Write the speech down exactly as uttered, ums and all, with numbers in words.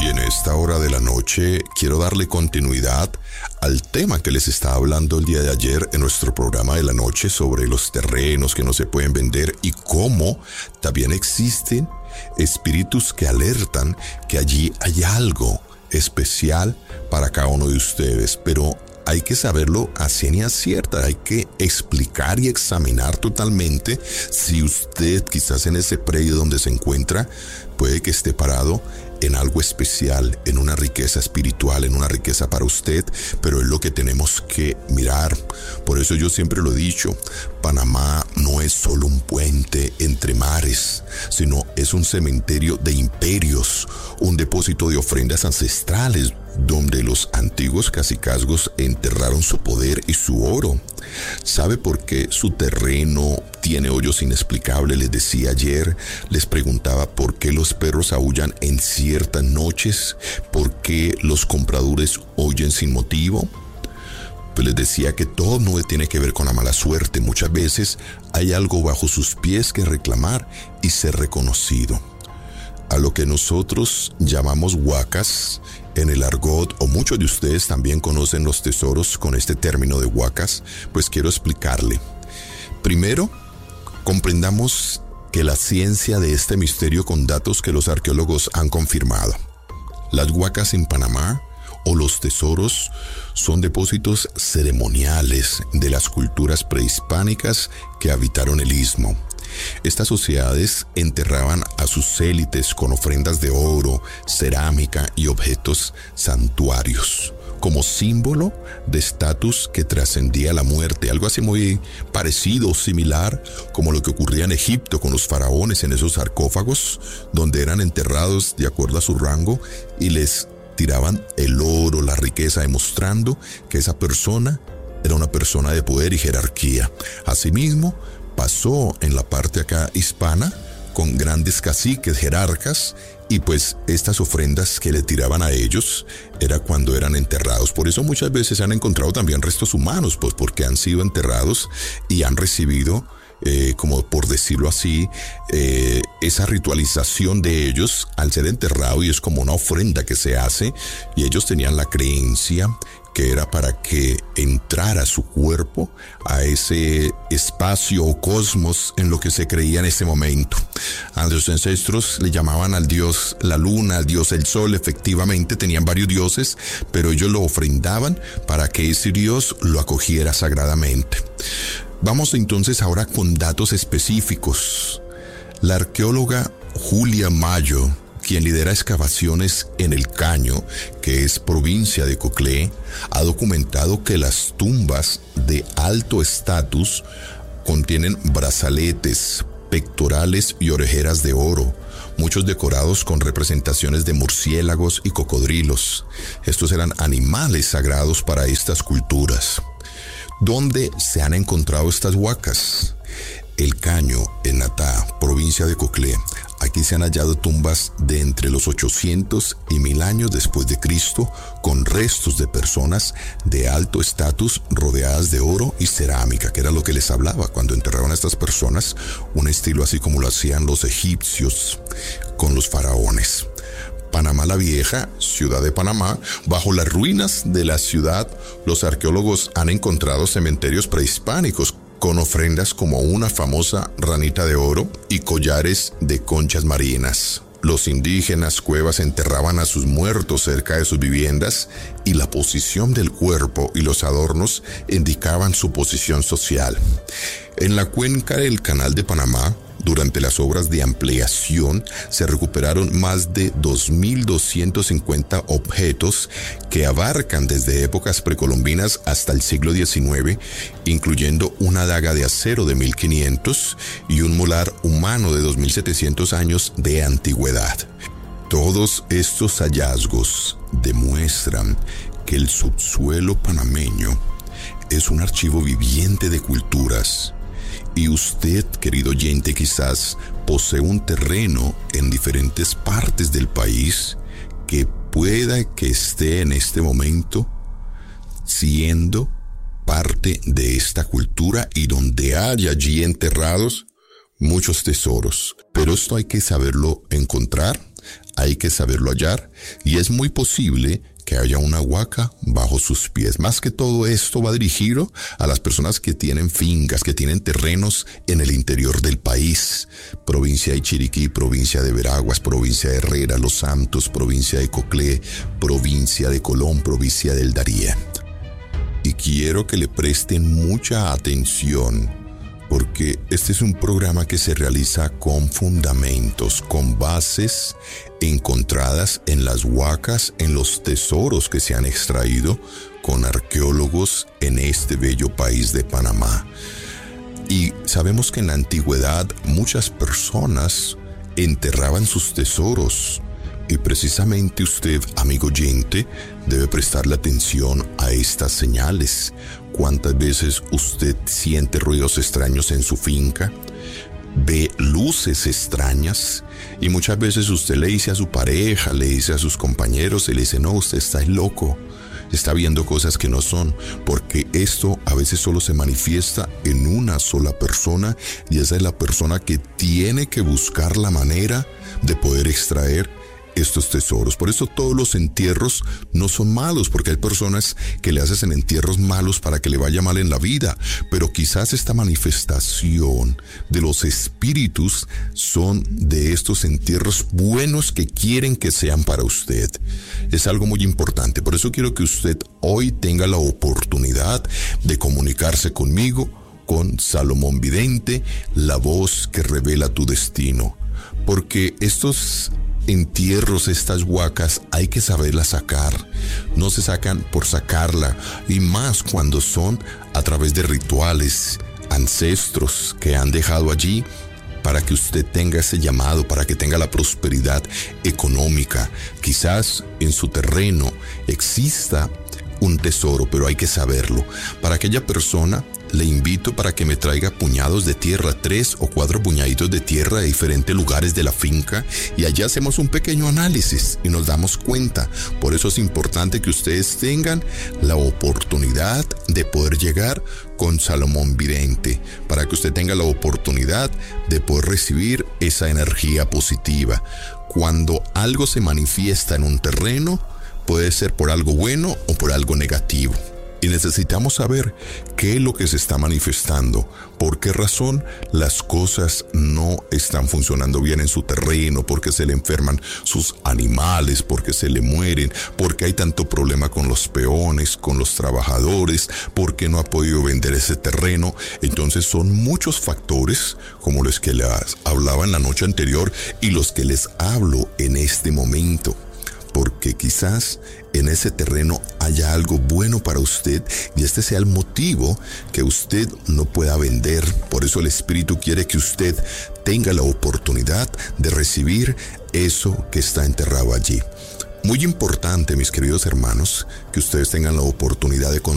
Y en esta hora de la noche quiero darle continuidad al tema que les estaba hablando el día de ayer en nuestro programa de la noche sobre los terrenos que no se pueden vender y cómo también existen espíritus que alertan que allí hay algo especial para cada uno de ustedes, pero hay que saberlo a ciencia cierta, hay que explicar y examinar totalmente si usted quizás en ese predio donde se encuentra puede que esté parado en algo especial, en una riqueza espiritual, en una riqueza para usted, pero es lo que tenemos que mirar. Por eso yo siempre lo he dicho, Panamá no es solo un puente entre mares, sino es un cementerio de imperios, un depósito de ofrendas ancestrales, donde los antiguos cacicazgos enterraron su poder y su oro. ¿Sabe por qué su terreno tiene hoyos inexplicables? Les decía ayer, les preguntaba por qué los perros aúllan en ciertas noches, por qué los compradores oyen sin motivo. Pues les decía que todo no tiene que ver con la mala suerte. Muchas veces hay algo bajo sus pies que reclamar y ser reconocido. A lo que nosotros llamamos huacas en el argot, o muchos de ustedes también conocen los tesoros con este término de huacas, pues quiero explicarle. Primero, comprendamos que la ciencia de este misterio con datos que los arqueólogos han confirmado. Las huacas en Panamá o los tesoros son depósitos ceremoniales de las culturas prehispánicas que habitaron el istmo. Estas sociedades enterraban a sus élites con ofrendas de oro, cerámica y objetos santuarios, como símbolo de estatus que trascendía la muerte, algo así muy parecido o similar como lo que ocurría en Egipto con los faraones en esos sarcófagos, donde eran enterrados de acuerdo a su rango y les tiraban el oro, la riqueza, demostrando que esa persona era una persona de poder y jerarquía. Asimismo, pasó en la parte acá hispana con grandes caciques, jerarcas, y pues estas ofrendas que le tiraban a ellos era cuando eran enterrados. Por eso muchas veces se han encontrado también restos humanos, pues porque han sido enterrados y han recibido, eh, como por decirlo así, eh, esa ritualización de ellos al ser enterrado, y es como una ofrenda que se hace, y ellos tenían la creencia que era para que entrara su cuerpo a ese espacio o cosmos en lo que se creía en ese momento. A los ancestros le llamaban al dios la luna, al dios el sol. Efectivamente tenían varios dioses, pero ellos lo ofrendaban para que ese dios lo acogiera sagradamente. Vamos entonces ahora con datos específicos. La arqueóloga Julia Mayo, quien lidera excavaciones en El Caño, que es provincia de Coclé, ha documentado que las tumbas de alto estatus contienen brazaletes, pectorales y orejeras de oro, muchos decorados con representaciones de murciélagos y cocodrilos. Estos eran animales sagrados para estas culturas. ¿Dónde se han encontrado estas huacas? El Caño, en Natá, provincia de Coclé. Aquí se han hallado tumbas de entre los ochocientos y mil años después de Cristo, con restos de personas de alto estatus rodeadas de oro y cerámica, que era lo que les hablaba cuando enterraban a estas personas, un estilo así como lo hacían los egipcios con los faraones. Panamá la Vieja, ciudad de Panamá. Bajo las ruinas de la ciudad, los arqueólogos han encontrado cementerios prehispánicos con ofrendas como una famosa ranita de oro y collares de conchas marinas. Los indígenas cuevas enterraban a sus muertos cerca de sus viviendas y la posición del cuerpo y los adornos indicaban su posición social. En la cuenca del Canal de Panamá, durante las obras de ampliación, se recuperaron más de dos mil doscientos cincuenta objetos que abarcan desde épocas precolombinas hasta el siglo diecinueve, incluyendo una daga de acero de mil quinientos y un molar humano de dos mil setecientos años de antigüedad. Todos estos hallazgos demuestran que el subsuelo panameño es un archivo viviente de culturas. Y usted, querido oyente, quizás posee un terreno en diferentes partes del país que pueda que esté en este momento siendo parte de esta cultura y donde hay allí enterrados muchos tesoros. Pero esto hay que saberlo encontrar, hay que saberlo hallar y es muy posible que haya una huaca bajo sus pies. Más que todo esto va dirigido a las personas que tienen fincas, que tienen terrenos en el interior del país. Provincia de Chiriquí, provincia de Veraguas, provincia de Herrera, Los Santos, provincia de Coclé, provincia de Colón, provincia del Darién. Y quiero que le presten mucha atención, porque este es un programa que se realiza con fundamentos, con bases encontradas en las huacas, en los tesoros que se han extraído con arqueólogos en este bello país de Panamá. Y sabemos que en la antigüedad muchas personas enterraban sus tesoros. Y precisamente usted, amigo oyente, debe prestarle atención a estas señales. ¿Cuántas veces usted siente ruidos extraños en su finca? ¿Ve luces extrañas? Y muchas veces usted le dice a su pareja, le dice a sus compañeros, y le dice, no, usted está loco, está viendo cosas que no son, porque esto a veces solo se manifiesta en una sola persona, y esa es la persona que tiene que buscar la manera de poder extraer estos tesoros. Por eso todos los entierros no son malos, porque hay personas que le hacen entierros malos para que le vaya mal en la vida, pero quizás esta manifestación de los espíritus son de estos entierros buenos que quieren que sean para usted. Es algo muy importante. Por eso quiero que usted hoy tenga la oportunidad de comunicarse conmigo, con Salomón Vidente, la voz que revela tu destino, porque estos entierros, estas huacas, hay que saberlas sacar. No se sacan por sacarla, y más cuando son a través de rituales, ancestros que han dejado allí para que usted tenga ese llamado, para que tenga la prosperidad económica. Quizás en su terreno exista un tesoro, pero hay que saberlo. Para aquella persona le invito para que me traiga puñados de tierra, tres o cuatro puñaditos de tierra de diferentes lugares de la finca, y allá hacemos un pequeño análisis y nos damos cuenta. Por eso es importante que ustedes tengan la oportunidad de poder llegar con Salomón Vidente, para que usted tenga la oportunidad de poder recibir esa energía positiva. Cuando algo se manifiesta en un terreno, puede ser por algo bueno o por algo negativo. Y necesitamos saber qué es lo que se está manifestando, por qué razón las cosas no están funcionando bien en su terreno, por qué se le enferman sus animales, por qué se le mueren, por qué hay tanto problema con los peones, con los trabajadores, por qué no ha podido vender ese terreno. Entonces son muchos factores como los que les hablaba en la noche anterior y los que les hablo en este momento, porque quizás en ese terreno haya algo bueno para usted y este sea el motivo que usted no pueda vender. Por eso el Espíritu quiere que usted tenga la oportunidad de recibir eso que está enterrado allí. Muy importante, mis queridos hermanos, que ustedes tengan la oportunidad de conocer